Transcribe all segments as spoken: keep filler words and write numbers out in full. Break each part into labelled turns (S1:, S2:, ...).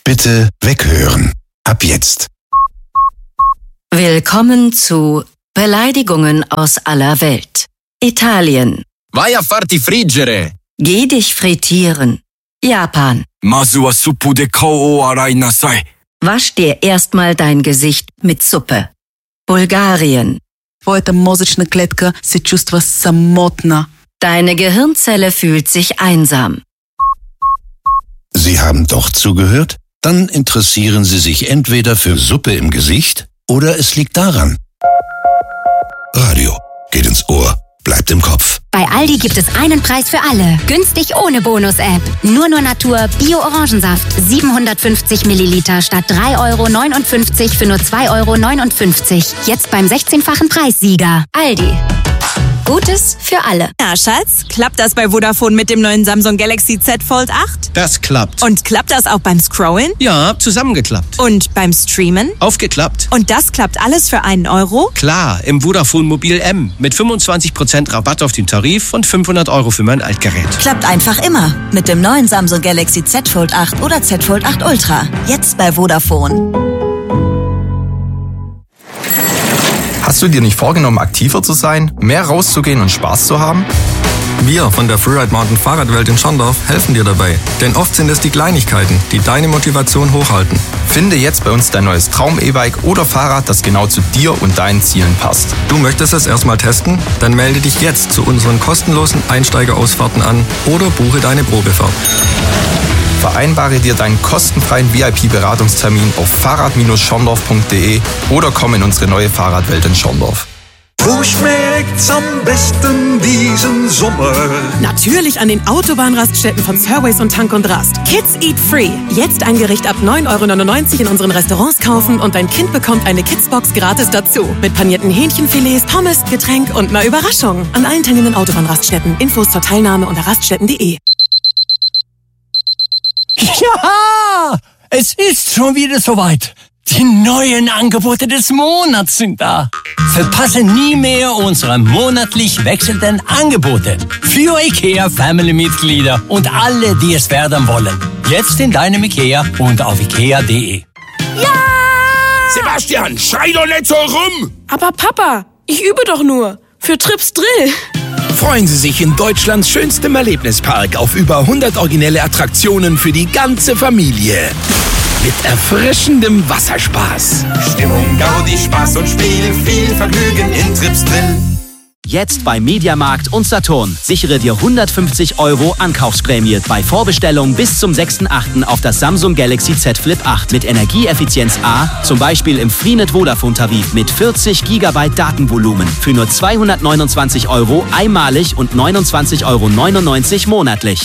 S1: Bitte weghören. Ab jetzt.
S2: Willkommen zu Beleidigungen aus aller Welt. Italien.
S3: Vai a farti friggere.
S2: Geh dich frittieren. Japan.
S4: Masu wa suppu de kao o arai nasai.
S2: Wasch dir erstmal dein Gesicht mit Suppe. Bulgarien.
S5: Твоята мозъчна клетка се чувства самотна.
S2: Deine Gehirnzelle fühlt sich einsam.
S1: Sie haben doch zugehört? Dann interessieren Sie sich entweder für Suppe im Gesicht oder es liegt daran. Radio geht ins Ohr, bleibt im Kopf.
S6: Bei Aldi gibt es einen Preis für alle. Günstig ohne Bonus-App. Nur nur Natur Bio-Orangensaft. siebenhundertfünfzig Milliliter statt drei Euro neunundfünfzig für nur zwei Euro neunundfünfzig. Jetzt beim sechzehnfachen Preissieger. Aldi. Gutes für alle.
S7: Ja, Schatz, klappt das bei Vodafone mit dem neuen Samsung Galaxy Z Fold acht?
S8: Das klappt.
S7: Und klappt das auch beim Scrollen?
S8: Ja, zusammengeklappt.
S7: Und beim Streamen?
S8: Aufgeklappt.
S7: Und das klappt alles für einen Euro?
S8: Klar, im Vodafone Mobil M mit fünfundzwanzig Prozent Rabatt auf den Tarif und fünfhundert Euro für mein Altgerät.
S9: Klappt einfach immer mit dem neuen Samsung Galaxy Z Fold acht oder Z Fold acht Ultra. Jetzt bei Vodafone.
S10: Hast du dir nicht vorgenommen, aktiver zu sein, mehr rauszugehen und Spaß zu haben?
S11: Wir von der Freeride Mountain Fahrradwelt in Schorndorf helfen dir dabei. Denn oft sind es die Kleinigkeiten, die deine Motivation hochhalten.
S10: Finde jetzt bei uns dein neues Traum-E-Bike oder Fahrrad, das genau zu dir und deinen Zielen passt.
S11: Du möchtest es erstmal testen? Dann melde dich jetzt zu unseren kostenlosen Einsteigerausfahrten an oder buche deine Probefahrt.
S10: Vereinbare dir deinen kostenfreien V I P-Beratungstermin auf fahrrad schorndorf punkt de oder komm in unsere neue Fahrradwelt in Schorndorf.
S12: Wo schmeckt's am besten diesen Sommer?
S13: Natürlich an den Autobahnraststätten von Surways und Tank und Rast. Kids Eat Free. Jetzt ein Gericht ab neun Euro neunundneunzig in unseren Restaurants kaufen und dein Kind bekommt eine Kidsbox gratis dazu. Mit panierten Hähnchenfilets, Pommes, Getränk und einer Überraschung. An allen teilnehmenden Autobahnraststätten. Infos zur Teilnahme unter raststätten punkt de.
S14: Ja, es ist schon wieder soweit. Die neuen Angebote des Monats sind da. Verpasse nie mehr unsere monatlich wechselnden Angebote für IKEA Family-Mitglieder und alle, die es werden wollen. Jetzt in deinem IKEA und auf ikea punkt de.
S4: Ja! Sebastian, schrei doch nicht so rum!
S15: Aber Papa, ich übe doch nur. Für Trips Drill.
S4: Freuen Sie sich in Deutschlands schönstem Erlebnispark auf über hundert originelle Attraktionen für die ganze Familie. Mit erfrischendem Wasserspaß.
S16: Stimmung, Gaudi, Spaß und Spiel, viel Vergnügen in Trips Drill.
S17: Jetzt bei Mediamarkt und Saturn. Sichere dir hundertfünfzig Euro Ankaufsprämie bei Vorbestellung bis zum sechsten achten auf das Samsung Galaxy Z Flip acht mit Energieeffizienz A, zum Beispiel im Freenet Vodafone Tarif mit vierzig Gigabyte Datenvolumen für nur zweihundertneunundzwanzig Euro einmalig und neunundzwanzig Euro neunundneunzig monatlich.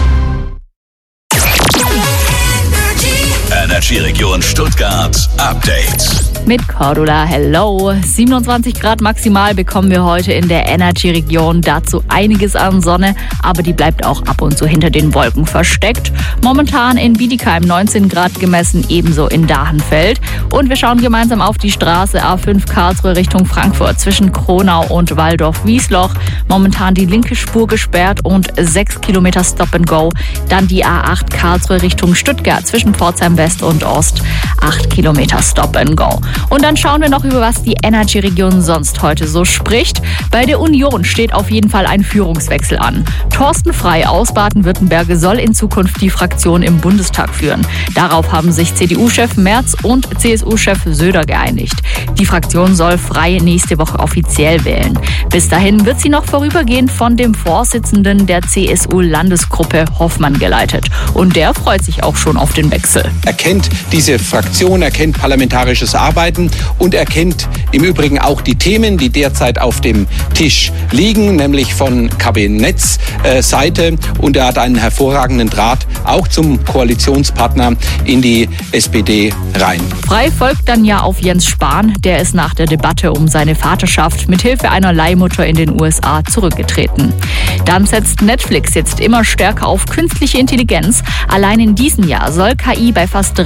S18: Energy-Region Stuttgart Update.
S19: Mit Cordula, hello. siebenundzwanzig Grad maximal bekommen wir heute in der Energy-Region. Dazu einiges an Sonne, aber die bleibt auch ab und zu hinter den Wolken versteckt. Momentan in Bietigheim neunzehn Grad gemessen, ebenso in Dahenfeld. Und wir schauen gemeinsam auf die Straße A fünf Karlsruhe Richtung Frankfurt zwischen Kronau und Waldorf-Wiesloch. Momentan die linke Spur gesperrt und sechs Kilometer Stop and Go. Dann die A acht Karlsruhe Richtung Stuttgart zwischen Pforzheim West und Ost. acht Kilometer Stop and Go. Und dann schauen wir noch, über was die Energy-Region sonst heute so spricht. Bei der Union steht auf jeden Fall ein Führungswechsel an. Thorsten Frey aus Baden-Württemberg soll in Zukunft die Fraktion im Bundestag führen. Darauf haben sich C D U-Chef Merz und C S U-Chef Söder geeinigt. Die Fraktion soll Frey nächste Woche offiziell wählen. Bis dahin wird sie noch vorübergehend von dem Vorsitzenden der C S U-Landesgruppe Hoffmann geleitet. Und der freut sich auch schon auf den Wechsel.
S20: Er kennt diese Fraktion, er kennt parlamentarisches Arbeiten und er kennt im Übrigen auch die Themen, die derzeit auf dem Tisch liegen, nämlich von Kabinettsseite. Und er hat einen hervorragenden Draht auch zum Koalitionspartner in die S P D rein.
S19: Frey folgt dann ja auf Jens Spahn. Der ist nach der Debatte um seine Vaterschaft mithilfe einer Leihmutter in den U S A zurückgetreten. Dann setzt Netflix jetzt immer stärker auf künstliche Intelligenz. Allein in diesem Jahr soll K I bei fast drei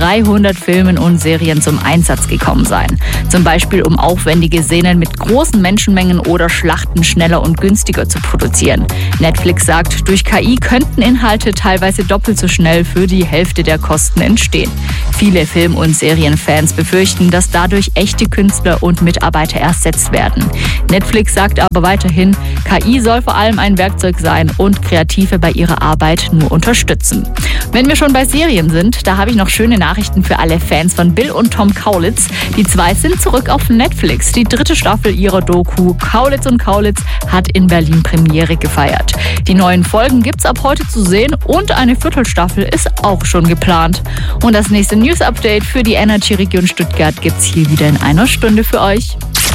S19: dreihundert Filmen und Serien zum Einsatz gekommen sein. Zum Beispiel um aufwendige Szenen mit großen Menschenmengen oder Schlachten schneller und günstiger zu produzieren. Netflix sagt, durch K I könnten Inhalte teilweise doppelt so schnell für die Hälfte der Kosten entstehen. Viele Film- und Serienfans befürchten, dass dadurch echte Künstler und Mitarbeiter ersetzt werden. Netflix sagt aber weiterhin, K I soll vor allem ein Werkzeug sein und Kreative bei ihrer Arbeit nur unterstützen. Wenn wir schon bei Serien sind, da habe ich noch schöne Nachrichten für alle Fans von Bill und Tom Kaulitz. Die zwei sind zurück auf Netflix. Die dritte Staffel ihrer Doku Kaulitz und Kaulitz hat in Berlin Premiere gefeiert. Die neuen Folgen gibt's ab heute zu sehen und eine Viertelstaffel ist auch schon geplant. Und das nächste News-Update für die Energy-Region Stuttgart gibt's hier wieder in einer Stunde für euch.